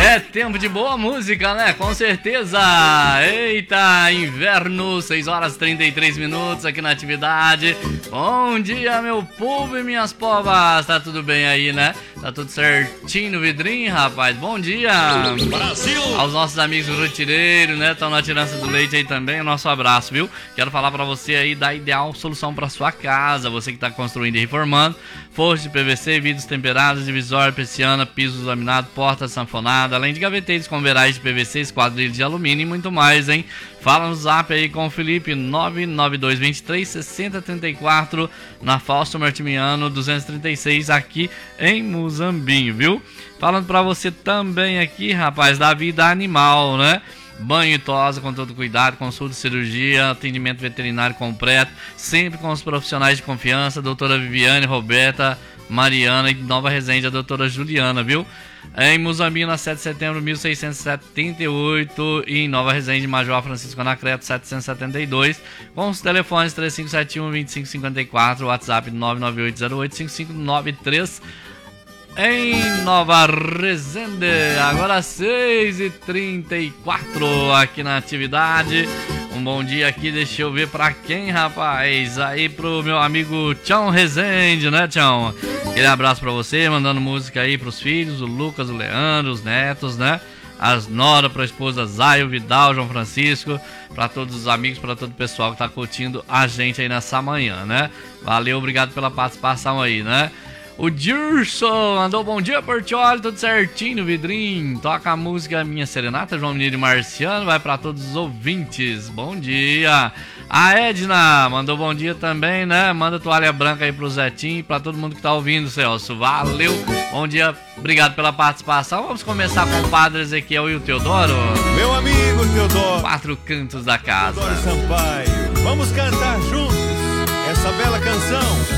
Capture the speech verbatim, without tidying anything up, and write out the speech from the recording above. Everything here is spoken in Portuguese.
É tempo de boa música, né? Com certeza. Eita, inverno, seis horas e trinta e três minutos aqui na atividade. Bom dia, meu povo e minhas povas. Tá tudo bem aí, né? Tá tudo certinho no vidrinho, rapaz. Bom dia. Brasil. Aos nossos amigos rotireiros, né? Estão na tirança do leite aí também. O nosso abraço, viu? Quero falar pra você aí da ideal solução pra sua casa. Você que tá construindo e reformando. Forros de P V C, vidros temperados, divisória, persiana, pisos laminados, porta sanfonada, além de gaveteiros com verais de P V C, esquadrilhos de alumínio e muito mais, hein? Fala no zap aí com o Felipe, nove nove dois dois três, seis zero três quatro, na Fausto Martimiano duzentos e trinta e seis, aqui em Muzambinho, viu? Falando pra você também aqui, rapaz, da vida animal, né? Banho e tosa com todo cuidado, consulta, cirurgia, atendimento veterinário completo, sempre com os profissionais de confiança, doutora Viviane, Roberta, Mariana e Nova Resende, a doutora Juliana, viu? Em Muzambinho, na sete de setembro de mil seiscentos e setenta e oito, e em Nova Resende, Major Francisco Anacleto, setecentos e setenta e dois, com os telefones três cinco sete um, dois cinco cinco quatro, WhatsApp nove nove oito zero oito cinco cinco nove três. Em Nova Resende, agora seis e trinta e quatro aqui na atividade. Um bom dia aqui, deixa eu ver pra quem, rapaz. Aí pro meu amigo Tchão Resende, né, Tchão? Aquele abraço pra você, mandando música aí pros filhos, o Lucas, o Leandro, os netos, né? As Nora, pra esposa Zay, o Vidal, João Francisco, pra todos os amigos, pra todo o pessoal que tá curtindo a gente aí nessa manhã, né? Valeu, obrigado pela participação aí, né? O Dirson mandou bom dia, Portioli, tudo certinho no vidrinho. Toca a música Minha Serenata, João Mineiro e Marciano, vai pra todos os ouvintes. Bom dia. A Edna mandou bom dia também, né? Manda toalha branca aí pro Zetinho e pra todo mundo que tá ouvindo, Celso. Valeu, bom dia, obrigado pela participação. Vamos começar com o Padre Ezequiel e o Teodoro. Meu amigo Teodoro. Quatro cantos da casa. Teodoro Sampaio. Vamos cantar juntos essa bela canção.